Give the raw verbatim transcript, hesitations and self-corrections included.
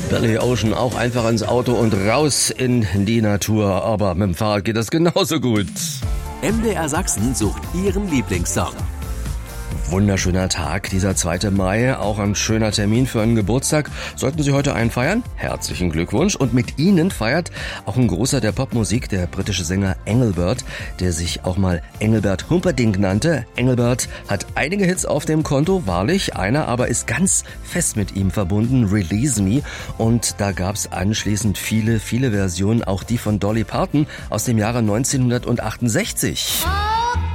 Billy Ocean auch einfach ins Auto und raus in die Natur. Aber mit dem Fahrrad geht das genauso gut. M D R Sachsen sucht Ihren Lieblingssong. Wunderschöner Tag, dieser zweite Mai, auch ein schöner Termin für einen Geburtstag. Sollten Sie heute einen feiern? Herzlichen Glückwunsch. Und mit Ihnen feiert auch ein Großer der Popmusik, der britische Sänger Engelbert, der sich auch mal Engelbert Humperdinck nannte. Engelbert hat einige Hits auf dem Konto, wahrlich, einer aber ist ganz fest mit ihm verbunden, Release Me. Und da gab's anschließend viele, viele Versionen, auch die von Dolly Parton aus dem Jahre neunzehnhundertachtundsechzig.